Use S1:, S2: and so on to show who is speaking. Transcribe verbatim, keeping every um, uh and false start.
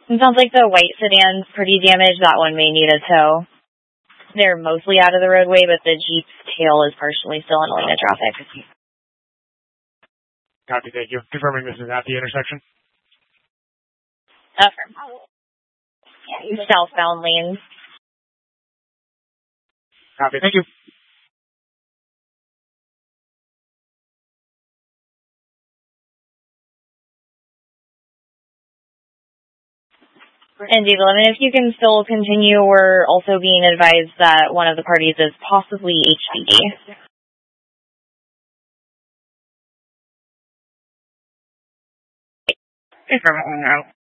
S1: It sounds like the white sedan's pretty damaged. That one may need a tow. They're mostly out of the roadway, but the Jeep's tail is partially still in a lane of traffic.
S2: Copy, thank you. Confirming this is at the intersection?
S1: Affirm. Yeah, southbound lanes.
S2: Copy, thank you.
S1: And David Lemon, if you can still continue, we're also being advised that one of the parties is possibly H P D.
S3: Confirm.